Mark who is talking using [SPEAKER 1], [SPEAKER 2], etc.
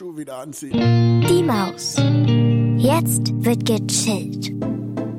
[SPEAKER 1] Hausschuhe wieder anziehen.
[SPEAKER 2] Die Maus. Jetzt wird gechillt.